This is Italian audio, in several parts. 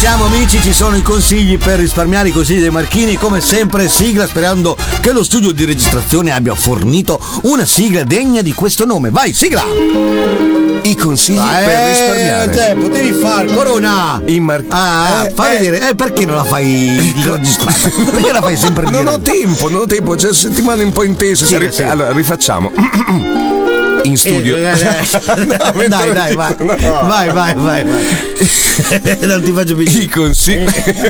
siamo amici, ci sono i consigli per risparmiare, i consigli dei Marchini, come sempre sigla, sperando che lo studio di registrazione abbia fornito una sigla degna di questo nome. Vai, sigla! I consigli per risparmiare. Te potevi far Corona! Fai vedere, perché non la fai registrare? Perché la fai sempre in Non ho diretta? tempo, c'è settimane un po' intense. Sì. Allora, rifacciamo. In studio. Dai, vai. No. Vai. Non ti faccio più. I consigli.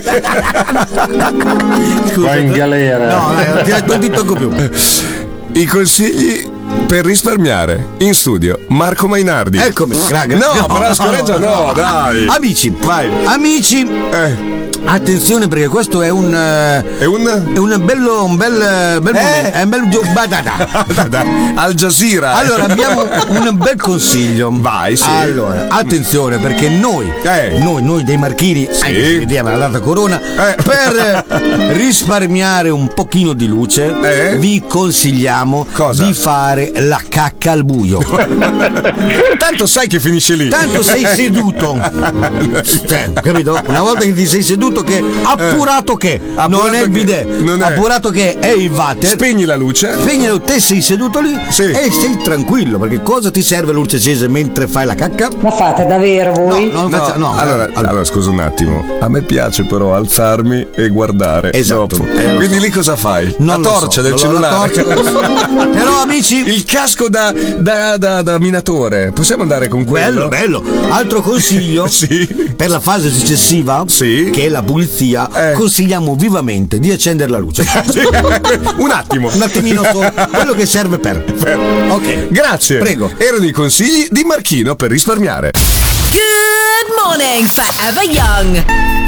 Scusa, Vai in galera. No, non ti tocco più. I consigli per risparmiare. In studio, Marco Mainardi. Eccomi, raga. No, però scorreggia no, dai. Amici, Vai. Amici, attenzione perché questo è un È un bel momento, è un bel Al Jazeera. Allora abbiamo un bel consiglio. Vai, sì. Allora, attenzione perché noi dei Marchini, anche se vediamo la data Corona, per risparmiare un pochino di luce, vi consigliamo di fare la cacca al buio. Tanto sai che finisce lì. Tanto sei seduto. Capito? Una volta che ti sei seduto, che appurato che non è il bidet, appurato che è il water, spegni la luce, te sei seduto lì e sei tranquillo, perché cosa ti serve la luce accesa mentre fai la cacca? Ma fate davvero voi? No. Allora scusa un attimo, a me piace però alzarmi e guardare. Esatto. Dopo. Quindi lì cosa fai? La torcia del cellulare. Però amici, il casco da minatore, possiamo andare con quello? Bello. Altro consiglio per la fase successiva, che è la pulizia, consigliamo vivamente di accendere la luce. Un attimino solo, quello che serve per. Ok, grazie. Prego. Erano i consigli di Marchino per risparmiare. Good morning, Forever Young.